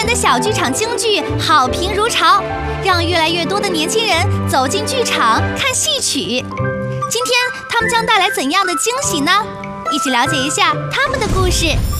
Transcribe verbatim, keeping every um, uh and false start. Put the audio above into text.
的小剧场京剧好评如潮，让越来越多的年轻人走进剧场看戏曲。今天他们将带来怎样的惊喜呢？一起了解一下他们的故事。